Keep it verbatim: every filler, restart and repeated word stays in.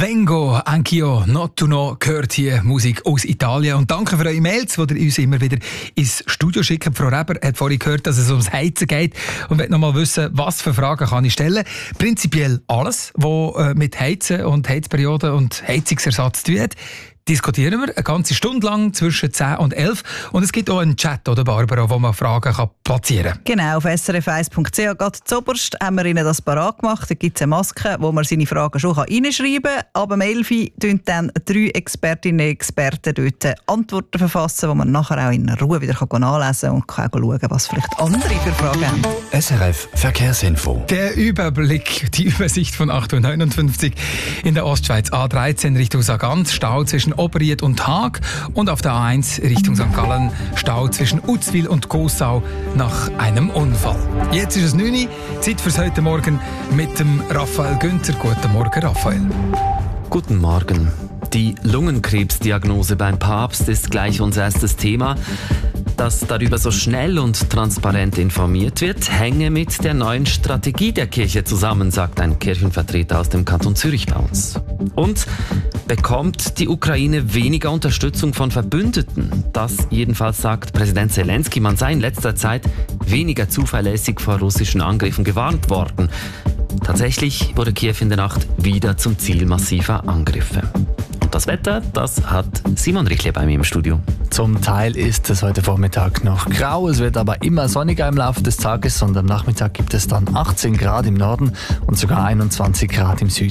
Vengo, Anch'io, Not to Know, gehört hier Musik aus Italien. Und danke für eure Mails, die ihr uns immer wieder ins Studio schickt. Frau Reber hat vorhin gehört, dass es ums Heizen geht und will noch mal wissen, was für Fragen kann ich stellen. Prinzipiell alles, was mit Heizen und Heizperioden und Heizungsersatz zu tun hat. Diskutieren wir eine ganze Stunde lang zwischen zehn und elf. Und es gibt auch einen Chat, oder Barbara, wo man Fragen kann platzieren kann. Genau, auf s r f eins punkt c h gerade zuoberst haben wir Ihnen das parat gemacht. Da gibt es eine Maske, wo man seine Fragen schon reinschreiben kann. Aber um elf Uhr tun dann drei Expertinnen und Experten dort Antworten verfassen, die man nachher auch in Ruhe wieder nachlesen und kann schauen, was vielleicht andere für Fragen haben. S R F Verkehrsinfo. Der Überblick, die Übersicht von acht Uhr neunundfünfzig in der Ostschweiz. A dreizehn Richtung Sargans, Stau zwischen Oberried und Haag, und auf der A eins Richtung Sankt Gallen Stau zwischen Uzwil und Gossau nach einem Unfall. Jetzt ist es neun Uhr, Zeit fürs heute Morgen mit dem Raphael Günther. Guten Morgen, Raphael. Guten Morgen. Die Lungenkrebsdiagnose beim Papst ist gleich unser erstes Thema. Dass darüber so schnell und transparent informiert wird, hänge mit der neuen Strategie der Kirche zusammen, sagt ein Kirchenvertreter aus dem Kanton Zürich bei uns. Und bekommt die Ukraine weniger Unterstützung von Verbündeten? Das jedenfalls sagt Präsident Zelensky. Man sei in letzter Zeit weniger zuverlässig vor russischen Angriffen gewarnt worden. Tatsächlich wurde Kiew in der Nacht wieder zum Ziel massiver Angriffe. Und das Wetter, das hat Simon Richle bei mir im Studio. Zum Teil ist es heute Vormittag noch grau, es wird aber immer sonniger im Laufe des Tages und am Nachmittag gibt es dann achtzehn Grad im Norden und sogar einundzwanzig Grad im Süden.